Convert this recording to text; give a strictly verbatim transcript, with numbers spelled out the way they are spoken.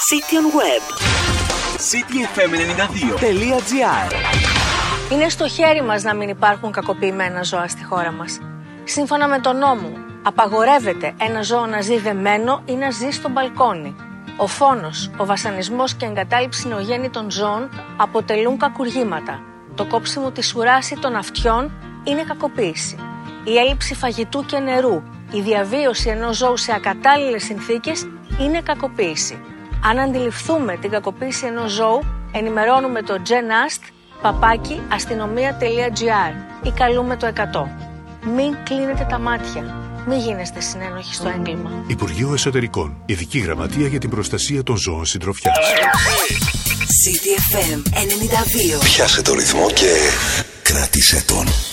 City on Web. City εφ εμ ενενήντα δύο τελεία τζι άρ. Είναι στο χέρι μας να μην υπάρχουν κακοποιημένα ζώα στη χώρα μας. Σύμφωνα με τον νόμο, απαγορεύεται ένα ζώο να ζει δεμένο ή να ζει στο μπαλκόνι. Ο φόνος, ο βασανισμός και η εγκατάλειψη νεογέννητων ζώων αποτελούν κακουργήματα. Το κόψιμο της ουράς ή των αυτιών είναι κακοποίηση. Η έλλειψη φαγητού και νερού, η διαβίωση ενός ζώου σε ακατάλληλες συνθήκες είναι κακοποίηση. Αν αντιληφθούμε την κακοποίηση ενός ζώου, ενημερώνουμε το genast παπάκι αστυνομία τελεία τζι άρ ή καλούμε το εκατό. Μην κλείνετε τα μάτια. Μην γίνεστε συνένοχοι στο έγκλημα. Υπουργείο Εσωτερικών. Ειδική Γραμματεία για την Προστασία των Ζώων Συντροφιάς. City εφ εμ ενενήντα δύο. Πιάσε το ρυθμό και κράτησε τον.